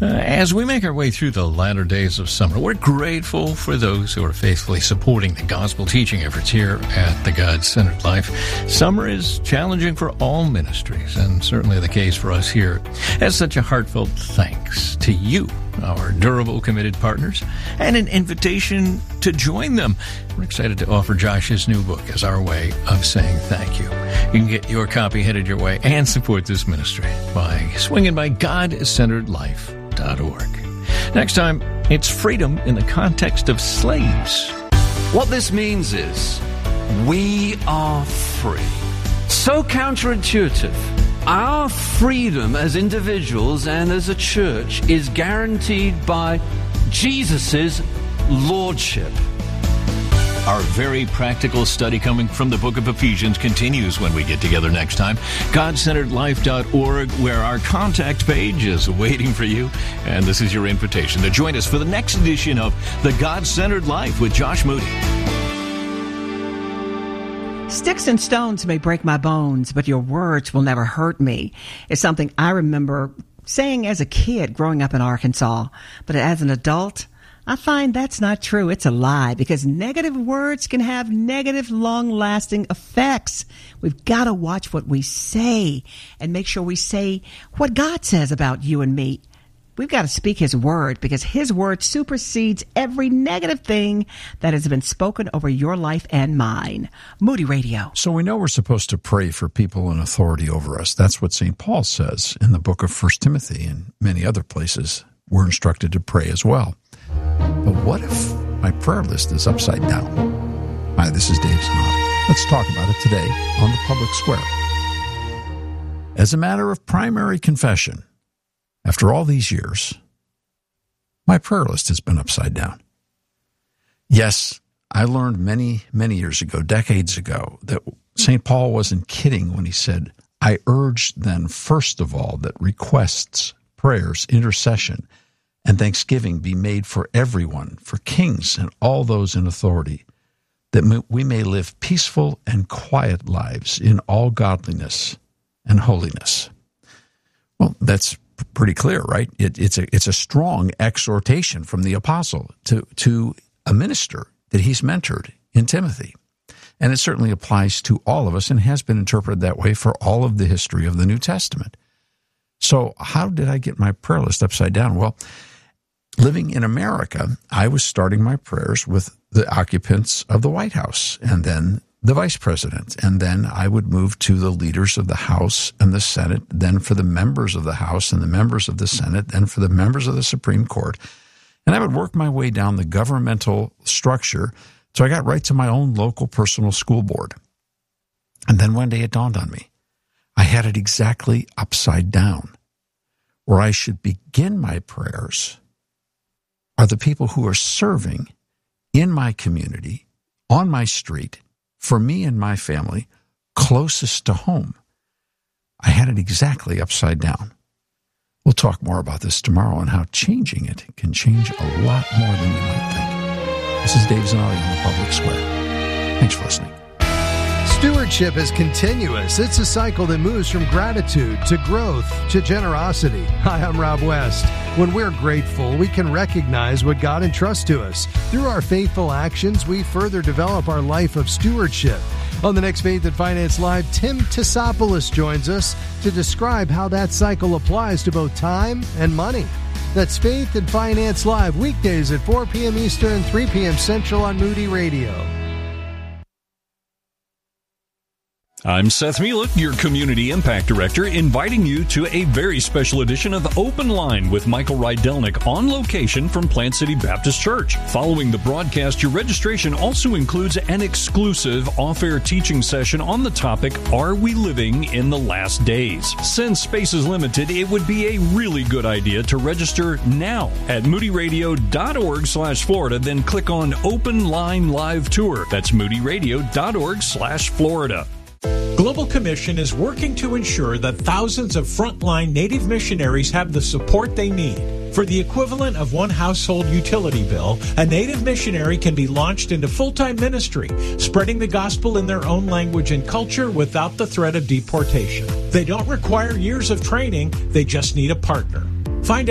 As we make our way through the latter days of summer, we're grateful for those who are faithfully supporting the gospel teaching efforts here at the God-Centered Life. Summer is challenging for all ministries, and certainly the case for us here. As such a heartfelt thanks to you, our durable, committed partners, and an invitation to join them. We're excited to offer Josh's new book as our way of saying thank you. You can get your copy headed your way and support this ministry by swinging by GodCenteredLife.org. Next time, it's freedom in the context of slaves. What this means is we are free. So counterintuitive. Our freedom as individuals and as a church is guaranteed by Jesus' lordship. Our very practical study coming from the book of Ephesians continues when we get together next time. GodCenteredLife.org, where our contact page is waiting for you. And this is your invitation to join us for the next edition of The God-Centered Life with Josh Moody. Sticks and stones may break my bones, but your words will never hurt me. It's something I remember saying as a kid growing up in Arkansas. But as an adult, I find that's not true. It's a lie, because negative words can have negative, long-lasting effects. We've got to watch what we say and make sure we say what God says about you and me. We've got to speak His word, because His word supersedes every negative thing that has been spoken over your life and mine. Moody Radio. So we know we're supposed to pray for people in authority over us. That's what St. Paul says in the book of 1 Timothy and many other places. We're instructed to pray as well. But what if my prayer list is upside down? Hi, this is Dave Zanotti. Let's talk about it today on the Public Square. As a matter of primary confession, after all these years, my prayer list has been upside down. Yes, I learned many, many years ago, decades ago, that St. Paul wasn't kidding when he said, I urge then, first of all, that requests, prayers, intercession, and thanksgiving be made for everyone, for kings and all those in authority, that we may live peaceful and quiet lives in all godliness and holiness. Well, that's pretty clear, right? It's a strong exhortation from the apostle to a minister that he's mentored in Timothy. And it certainly applies to all of us and has been interpreted that way for all of the history of the New Testament. So how did I get my prayer list upside down? Well, living in America, I was starting my prayers with the occupants of the White House and then the vice president. And then I would move to the leaders of the House and the Senate, then for the members of the House and the members of the Senate, then for the members of the Supreme Court. And I would work my way down the governmental structure. So I got right to my own local personal school board. And then one day it dawned on me. I had it exactly upside down. Where I should begin my prayers are the people who are serving in my community, on my street, for me and my family, closest to home. I had it exactly upside down. We'll talk more about this tomorrow and how changing it can change a lot more than you might think. This is Dave Zanotti on the Public Square. Thanks for listening. Stewardship is continuous. It's a cycle that moves from gratitude to growth to generosity. Hi, I'm Rob West. When we're grateful, we can recognize what God entrusts to us. Through our faithful actions, we further develop our life of stewardship. On the next Faith and Finance Live, Tim Tassopoulos joins us to describe how that cycle applies to both time and money. That's Faith and Finance Live, weekdays at 4 p.m. Eastern, 3 p.m. Central on Moody Radio. I'm Seth Mielek, your Community Impact Director, inviting you to a very special edition of Open Line with Michael Rydelnik on location from Plant City Baptist Church. Following the broadcast, your registration also includes an exclusive off-air teaching session on the topic, Are We Living in the Last Days? Since space is limited, it would be a really good idea to register now at moodyradio.org/Florida, then click on Open Line Live Tour. That's moodyradio.org/Florida. Global Commission is working to ensure that thousands of frontline Native missionaries have the support they need. For the equivalent of one household utility bill, a Native missionary can be launched into full-time ministry, spreading the gospel in their own language and culture without the threat of deportation. They don't require years of training, they just need a partner.